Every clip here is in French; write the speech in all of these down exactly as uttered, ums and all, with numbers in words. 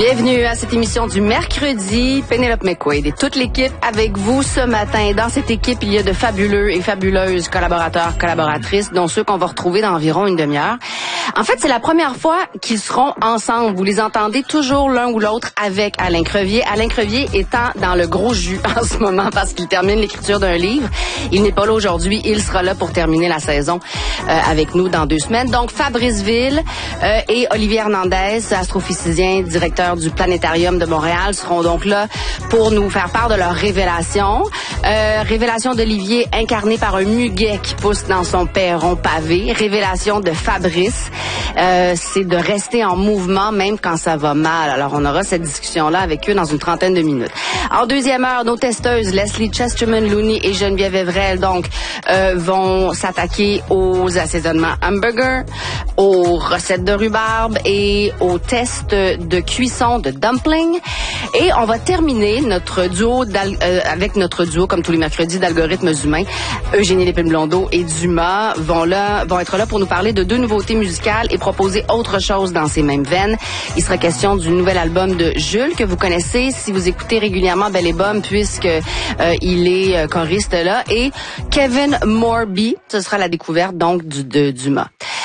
Bienvenue à cette émission du mercredi. Penelope McQuaid et toute l'équipe avec vous ce matin. Dans cette équipe, il y a de fabuleux et fabuleuses collaborateurs, collaboratrices, dont ceux qu'on va retrouver dans environ une demi-heure. En fait, c'est la première fois qu'ils seront ensemble. Vous les entendez toujours l'un ou l'autre avec Alain Crevier. Alain Crevier étant dans le gros jus en ce moment parce qu'il termine l'écriture d'un livre. Il n'est pas là aujourd'hui. Il sera là pour terminer la saison euh, avec nous dans deux semaines. Donc, Fabrice Ville euh, et Olivier Hernandez, astrophysicien, directeur du Planétarium de Montréal, seront donc là pour nous faire part de leur révélation. Euh, révélation d'Olivier incarné par un muguet qui pousse dans son perron pavé. Révélation de Fabrice. Euh, c'est de rester en mouvement même quand ça va mal. Alors, on aura cette discussion-là avec eux dans une trentaine de minutes. En deuxième heure, nos testeuses, Leslie Chesterman-Looney et Geneviève Evrel, donc, euh, vont s'attaquer aux assaisonnements hamburger, aux recettes de rhubarbe et aux tests de cuisson de dumpling. Et on va terminer notre duo euh, avec notre duo, comme tous les mercredis, d'algorithmes humains. Eugénie Lépine-Blondeau et Dumas vont là, vont être là pour nous parler de deux nouveautés musicales et proposer autre chose dans ces mêmes veines. Il sera question du nouvel album de Jules, que vous connaissez si vous écoutez régulièrement Belle et Bomme, puisque euh, il est euh, choriste là. Et Kevin Morby, ce sera la découverte donc du, de Dumas.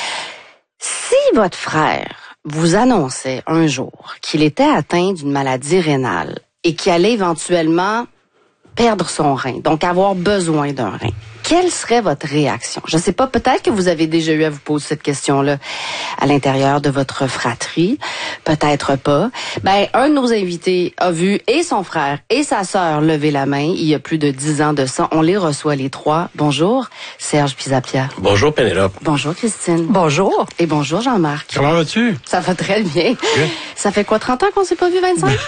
Si votre frère vous annonçait un jour qu'il était atteint d'une maladie rénale et qu'il allait éventuellement perdre son rein, donc avoir besoin d'un rein, quelle serait votre réaction? Je ne sais pas, peut-être que vous avez déjà eu à vous poser cette question-là à l'intérieur de votre fratrie, peut-être pas. Ben, un de nos invités a vu et son frère et sa sœur lever la main il y a plus de dix ans de ça. On les reçoit les trois. Bonjour, Serge Pisapia. Bonjour, Pénélope. Bonjour, Christine. Bonjour. Et bonjour, Jean-Marc. Comment vas-tu? Ça va très bien. Okay. Ça fait quoi, trente ans qu'on s'est pas vu, vingt-cinq?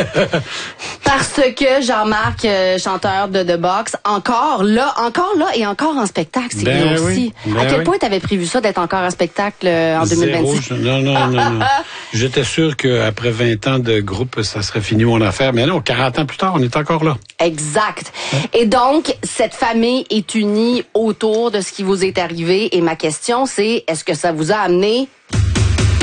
Parce que Jean-Marc, euh, chanteur de The Box, encore là, encore là et encore en spectacle, c'est ben lui aussi. Oui, ben à quel oui. point t'avais prévu ça d'être encore en spectacle euh, en deux mille vingt-six? Zéro, non, non, non, non. J'étais sûr qu'après vingt ans de groupe, ça serait fini mon affaire. Mais non, quarante ans plus tard, on est encore là. Exact. Hein? Et donc, cette famille est unie autour de ce qui vous est arrivé. Et ma question, c'est, est-ce que ça vous a amené